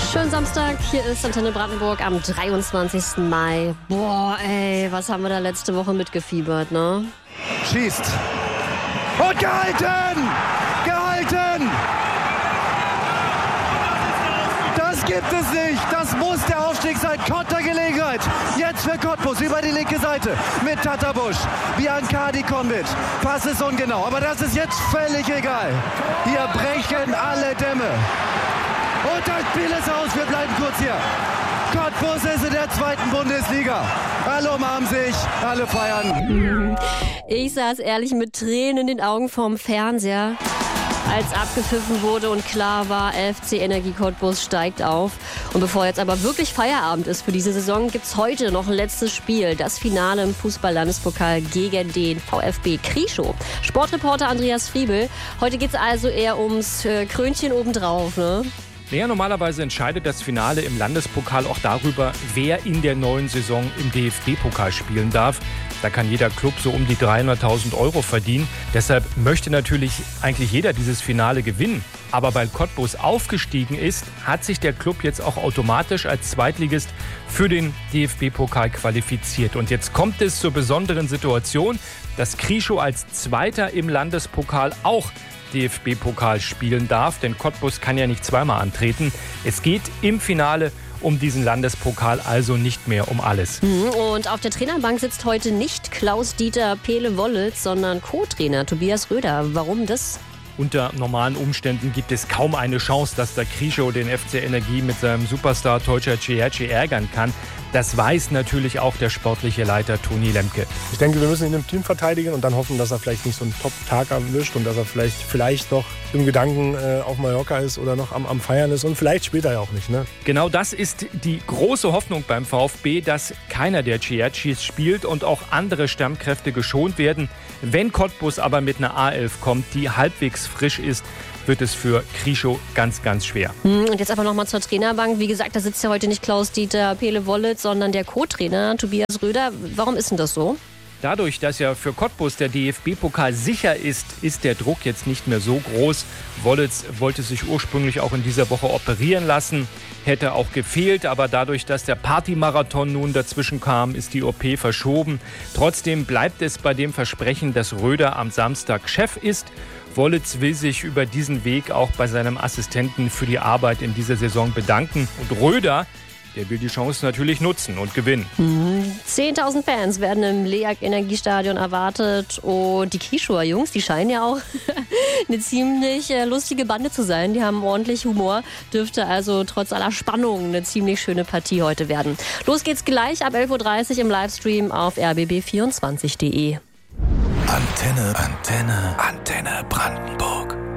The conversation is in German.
Schönen Samstag, hier ist Antenne Brandenburg am 23. Mai. Boah, ey, was haben wir da letzte Woche mitgefiebert, ne? Schießt. Und gehalten! Gehalten! Das gibt es nicht. Das muss der Aufstieg sein. Kontergelegenheit. Jetzt für Cottbus über die linke Seite. Mit Tatarbusch. Biancardi kommt mit. Pass ist ungenau. Aber das ist jetzt völlig egal. Hier brechen alle Dämme. Und das Spiel ist aus. Wir bleiben kurz hier. Cottbus ist in der 2. Bundesliga. Alle umarmen sich. Alle feiern. Ich saß ehrlich mit Tränen in den Augen vorm Fernseher, als abgepfiffen wurde und klar war, FC Energie Cottbus steigt auf. Und bevor jetzt aber wirklich Feierabend ist für diese Saison, gibt's heute noch ein letztes Spiel. Das Finale im Fußball-Landespokal gegen den VfB Krieschow. Sportreporter Andreas Friebel. Heute geht's also eher ums Krönchen obendrauf, ne? Naja, normalerweise entscheidet das Finale im Landespokal auch darüber, wer in der neuen Saison im DFB-Pokal spielen darf. Da kann jeder Club so um die 300.000 € verdienen. Deshalb möchte natürlich eigentlich jeder dieses Finale gewinnen. Aber weil Cottbus aufgestiegen ist, hat sich der Club jetzt auch automatisch als Zweitligist für den DFB-Pokal qualifiziert. Und jetzt kommt es zur besonderen Situation, dass Krieschow als Zweiter im Landespokal auch DFB-Pokal spielen darf, denn Cottbus kann ja nicht zweimal antreten. Es geht im Finale um diesen Landespokal, also nicht mehr um alles. Und auf der Trainerbank sitzt heute nicht Klaus-Dieter Pele-Wollitz, sondern Co-Trainer Tobias Röder. Warum das? Unter normalen Umständen gibt es kaum eine Chance, dass der Krieschow den FC Energie mit seinem Superstar Tolga Ciherci ärgern kann. Das weiß natürlich auch der sportliche Leiter Toni Lemke. Ich denke, wir müssen ihn im Team verteidigen und dann hoffen, dass er vielleicht nicht so einen Top-Tag erwischt und dass er vielleicht noch im Gedanken auf Mallorca ist oder noch am Feiern ist und vielleicht später ja auch nicht. Ne? Genau das ist die große Hoffnung beim VfB, dass keiner der Cihercis spielt und auch andere Stammkräfte geschont werden. Wenn Cottbus aber mit einer A11 kommt, die halbwegs frisch ist, wird es für Krieschow ganz, ganz schwer. Und jetzt aber nochmal zur Trainerbank. Wie gesagt, da sitzt ja heute nicht Klaus-Dieter Pele-Wollitz, sondern der Co-Trainer Tobias Röder. Warum ist denn das so? Dadurch, dass ja für Cottbus der DFB-Pokal sicher ist, ist der Druck jetzt nicht mehr so groß. Wollitz wollte sich ursprünglich auch in dieser Woche operieren lassen, hätte auch gefehlt, aber dadurch, dass der Partymarathon nun dazwischen kam, ist die OP verschoben. Trotzdem bleibt es bei dem Versprechen, dass Röder am Samstag Chef ist. Wollitz will sich über diesen Weg auch bei seinem Assistenten für die Arbeit in dieser Saison bedanken. Und Röder, der will die Chance natürlich nutzen und gewinnen. 10.000 Fans werden im LEAG Energiestadion erwartet. Und die Krieschower Jungs, die scheinen ja auch eine ziemlich lustige Bande zu sein. Die haben ordentlich Humor. Dürfte also trotz aller Spannung eine ziemlich schöne Partie heute werden. Los geht's gleich ab 11.30 Uhr im Livestream auf rbb24.de. Antenne Brandenburg.